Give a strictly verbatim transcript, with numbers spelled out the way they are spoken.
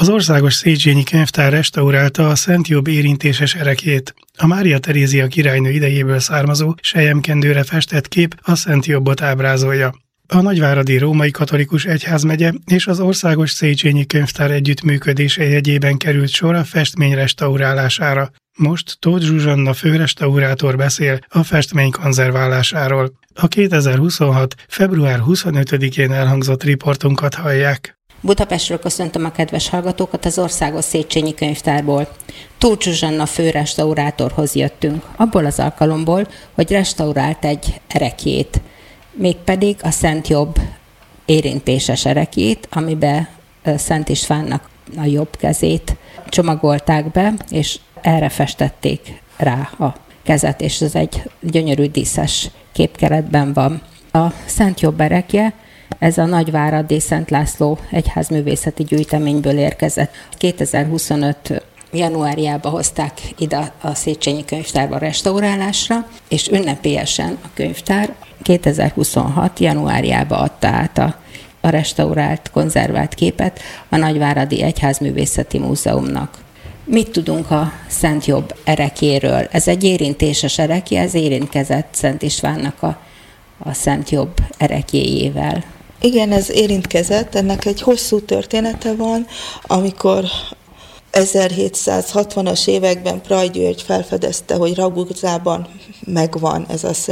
Az Országos Széchenyi Könyvtár restaurálta a Szent Jobb érintéses ereklyét. A Mária Terézia királynő idejéből származó selyemkendőre festett kép a Szent Jobbot ábrázolja. A Nagyváradi Római Katolikus Egyházmegye és az Országos Széchenyi Könyvtár együttműködése jegyében került sor a festmény restaurálására. Most Tóth Zsuzsanna főrestaurátor beszél a festmény konzerválásáról. A kétezer-huszonhat. február huszonötödikén elhangzott riportunkat hallják. Budapestről köszöntöm a kedves hallgatókat az Országos Széchenyi Könyvtárból. Tóth Zsuzsanna főrestaurátorhoz jöttünk, abból az alkalomból, hogy restaurált egy ereklyét, mégpedig a Szent Jobb érintéses ereklyét, amiben Szent Istvánnak a jobb kezét csomagolták be, és erre festették rá a kezet, és ez egy gyönyörű díszes képkeretben van. A Szent Jobb erekje, ez a Nagyváradi Szent László egyházművészeti gyűjteményből érkezett. kétezer-huszonöt. januárjában hozták ide a Széchenyi Könyvtárba restaurálásra, és ünnepélyesen a könyvtár kétezer-huszonhat. januárjában adta át a, a restaurált, konzervált képet a Nagyváradi Egyházművészeti Múzeumnak. Mit tudunk a Szent Jobb erekjéről? Ez egy érintéses erekje, ez érintkezett Szent Istvánnak a, a Szent Jobb erekjéjével. Igen, ez érintkezett, ennek egy hosszú története van, amikor ezerhétszázhatvanas években Praj György felfedezte, hogy Raguzában megvan ez a